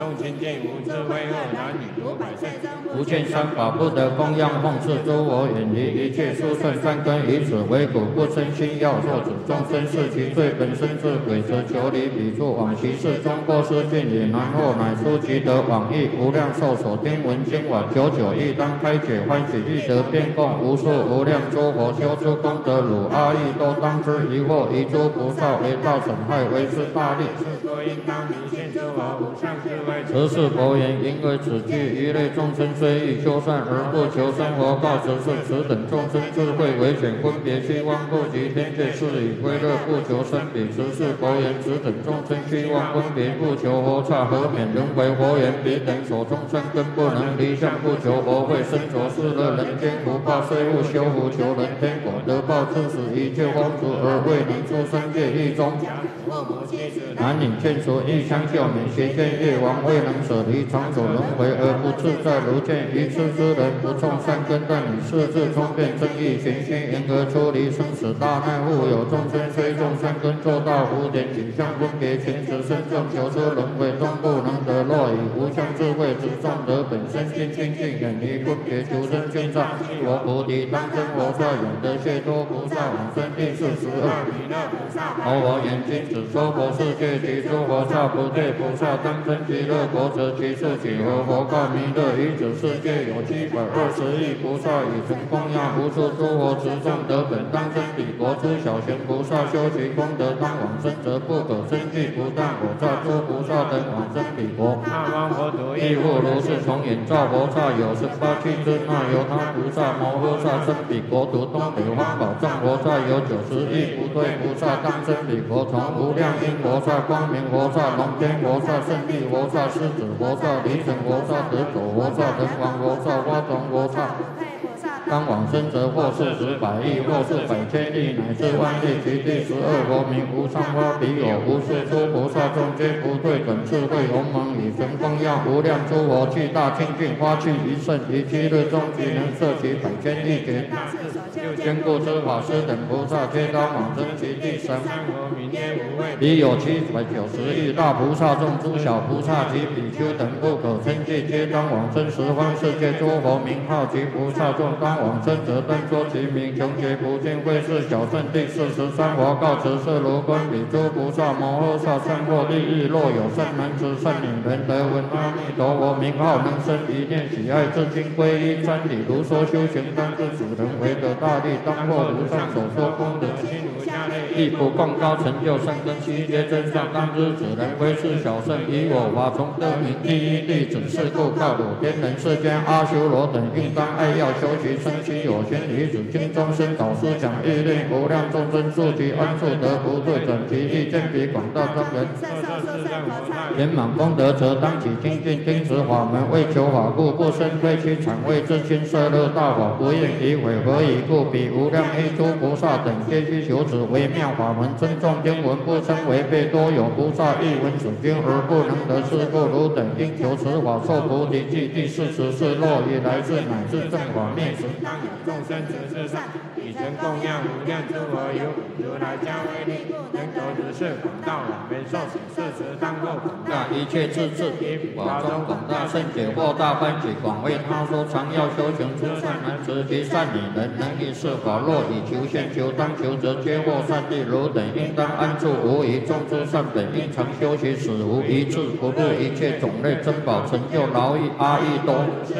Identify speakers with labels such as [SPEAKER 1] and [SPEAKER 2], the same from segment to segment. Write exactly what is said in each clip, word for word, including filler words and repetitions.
[SPEAKER 1] 众清净无智慧恶男女如百岁生，
[SPEAKER 2] 无见三法不得供养，奉持诸我远离一切殊胜善根，以此为果，不生心要作止众生是其罪本身是鬼，则求离彼处往其世中过失尽也，然后乃出其得往诣无量寿所听闻经晚久久亦当开解欢喜欲得遍供无数无量诸佛修诸功德，汝阿逸多当知疑惑，遗诸菩萨为道损害为之大利。
[SPEAKER 1] 是佛应当明现诸佛无上智慧。
[SPEAKER 2] 此是佛言，因为此句一类众生虽欲修善而不求生活，告知是此等众生智慧为显分别虚妄不及天界是以归乐不求生彼。此是佛言，此等众生虚妄分别不求佛刹，何免轮回？佛言，彼等所众生根不能离相，不求佛慧，身着是乐人间福报，虽勿修福求人天果得报，致使一切风俗而未能出生界狱中。男女眷属欲相救免邪见业王，未能舍离长久轮回而不自在，如见愚痴之人不种善根，但以世智聪辩正义循循，因而出离生死大难。复有众生虽种善根，做到无点取相分别群执身众，求出轮回终不能得。若以无相智慧之众德本身心清净，远离分别求生圈障，我菩提当生佛刹，永得解脱菩萨往生第四十二弥勒菩萨。佛我言君子说佛世界及诸佛刹不对菩萨当生极乐国，则其数几何？佛告弥勒，于此世界有七百二十亿菩萨，以曾供养无数诸佛持众德本当生彼国。诸小贤菩萨修其功德当往生，则不可生计，不但我刹诸菩萨等往生彼国。
[SPEAKER 1] 那方佛土
[SPEAKER 2] 亦复如是，从眼照佛刹有十八七尊，那由他菩萨摩诃萨生彼国土。东北方宝藏佛刹有九十亿不对菩萨当生彼国，从无量音佛刹、光明佛刹、龙天佛萨、胜利佛萨、狮子佛萨、离尘佛萨、得走佛萨、人王佛萨、花床佛萨。当往生者或是十百亿，或是百千亿，乃至万亿。其第十二佛名无上花彼有无数诸菩萨众，皆不对等智慧鸿蒙，以神供养无量诸佛，具大清净花趣一甚，于七日中即能摄其百千亿劫。坚固之法师等菩萨，皆当往生其第三
[SPEAKER 1] 佛名曰无畏。
[SPEAKER 2] 彼有七百九十亿大菩萨众，诸小菩萨及比丘等不可称计，皆当往生十方世界。诸佛名号及菩萨众当往生者，但说其名，穷劫不尽。会是小圣第四十三佛告辞是如观彼诸菩萨摩诃萨善获利益，若有善男子善女人得闻阿弥陀佛名号，能生一念喜爱，至今皈依瞻礼，如说修行当知此人为得大利，当获如上所说功德，心如下类，亦不共高成就善根悉皆真相，当知此人非是小圣，以我法从得名第一弟子，是故告我天人世间阿修罗等应当爱要修其身，其有玄于子经中生导师讲欲令无量众生速其安处得不对转其意见比广大庄人，圆满功德则当起精进听持法门，为求法故不生非其产为自心摄乐大法，不愿以毁何以故？彼无量依诸菩萨等皆须求此微妙法门，尊重经文不称违背，多有菩萨欲闻此经而不能得，是故汝等应求此法受菩提记。第四十四若以来世乃至正法灭时，
[SPEAKER 1] 当有众生持世上，以曾供养无量诸佛，有如来加威力，能得如是广大往遍受持，是时当过广大
[SPEAKER 2] 一切自治，法中广大圣解惑大欢喜，广为他说常要修行诸善男子及善女人，能以是法，若以求现求当求，则皆获善利。汝等应当安住无疑，众诸善本应常修习，使无一致，不入一切种类珍宝，成就劳役阿逸多。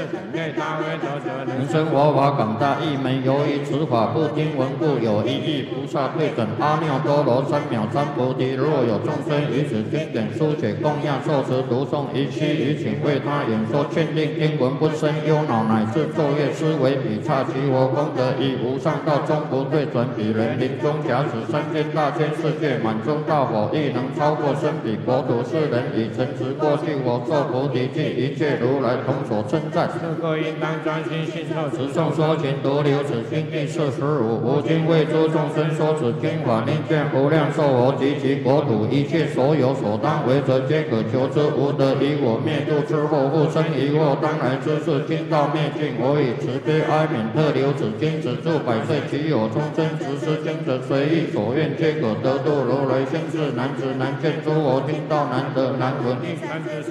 [SPEAKER 2] 能生佛法广大义门，由于此法不听闻故，有一亿菩萨对准阿耨多罗三藐三菩提。若有众生于此经典书写供养受持读诵，一期于请为他演说劝令听闻，不生忧恼，乃至昼夜思维彼刹其佛功德，以无上道终不退转彼人临终假使三千大千世界满中大火，亦能超过生彼国土。世人以诚实过去我受菩提记，一切如来同所称赞。
[SPEAKER 1] 是故应当专心信受
[SPEAKER 2] 持众说勤独留此经第四十五。吾今为诸众生说此经法，令见无量寿佛及其国土一切所有所当为者，皆可求之。无得以我灭度之后，复生疑惑，当来之事，经道灭尽。我以慈悲哀悯特留此经，止住百岁。其有众生持是经者，随意所愿，皆可得度。如来现世男子难见诸佛听道难得难闻。
[SPEAKER 1] 三知是文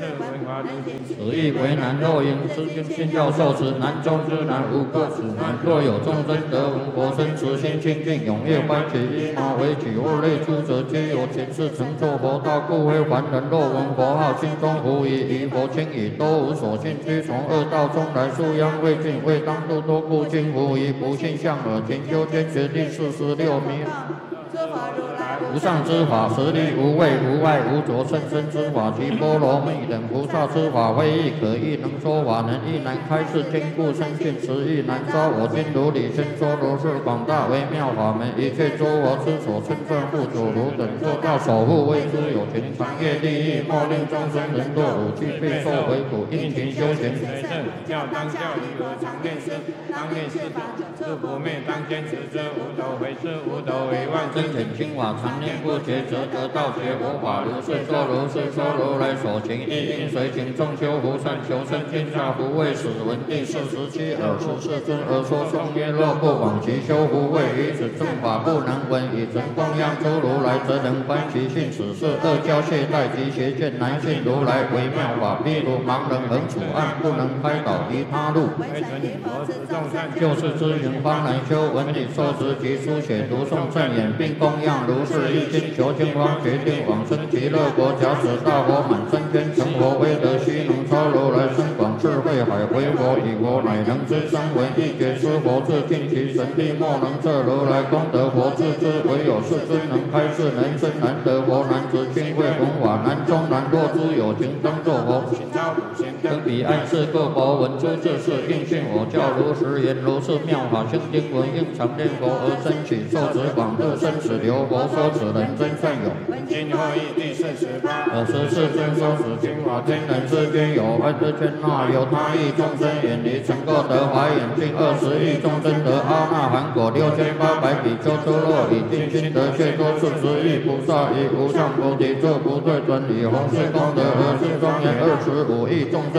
[SPEAKER 1] 法度尽
[SPEAKER 2] 此亦为难。若因知经信教受持，难中之难，无个此难。若有众生得闻佛声，慈心清净，踊跃欢喜，依法为起，物类出者，皆有前世成就佛道，故非凡人。若闻佛号，心中无疑，于佛轻已，都无所信，须从恶道中来，素殃未尽，未当度多故，今无疑，不信相耳，勤修坚决第四十六名。无上之法，实力无畏无碍无着，甚深之法，其波罗蜜等菩萨之法，非亦可亦能说法，能亦难开示，坚固深信，实亦难招。我今如理宣说如是广大微妙法门，一切诸佛之所称赞护主如等做到守护，为之有情，长业利益，莫令众生人堕五趣，备受为苦，殷勤修行。
[SPEAKER 1] 随正教当教理我常念师，当念师法，自不灭，当坚持之，无斗回师，无斗为万
[SPEAKER 2] 真显清法，常念不绝，则得道觉佛法。如是说，如是说，如来所行，一应随行，众修福善，求生天下福，为使闻第四十七尔时世尊而说颂曰：若不往其修福位，于此正法不能闻，以真供养诸如来，则能观其性。此是恶教懈怠及邪见难信如来微妙法。譬如盲人横处暗，不能开导于他路，
[SPEAKER 1] 为准你佛子众善，
[SPEAKER 2] 就是知行方能修，文理受持及书写读诵正言，并供养如是一心，求经方决定往生极乐国。假使大佛满三千成佛，威德须能超如来深广智慧海，为佛以佛乃能知三为一觉知佛智，尽其神力莫能测如来功德佛智之，唯有世尊能开示，能生难得佛，难知亲慧弘法，难中难若诸有情当作佛。登彼岸是各佛闻诸智事，应信我教如实言，如是妙法性经文，应常念佛而生起，受持广度生死流佛说此人真善有。
[SPEAKER 1] 今后义第四十八，
[SPEAKER 2] 尔时世尊说此经法，天人之间有爱之圈那有他亿众生远离，曾够得华眼净二十亿众生得阿那含果六千八百比丘出落，以定心得却多四十亿菩萨，以无上菩提作不退转，以弘誓功德而是庄严二十五亿众生